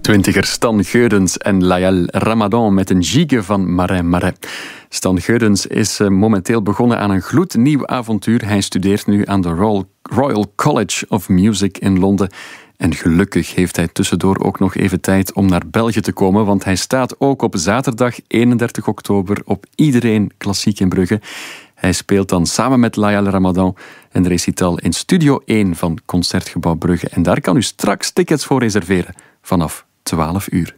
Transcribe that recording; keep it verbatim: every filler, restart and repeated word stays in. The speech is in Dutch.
Twintigers Stan Geurens en Layel Ramadan met een gigue van Marais Marais. Stan Geurens is momenteel begonnen aan een gloednieuw avontuur. Hij studeert nu aan de Royal, Royal College of Music in Londen. En gelukkig heeft hij tussendoor ook nog even tijd om naar België te komen, want hij staat ook op zaterdag eenendertig oktober op Iedereen Klassiek in Brugge. Hij speelt dan samen met Layel Ramadan een recital in Studio één van Concertgebouw Brugge. En daar kan u straks tickets voor reserveren vanaf twaalf uur.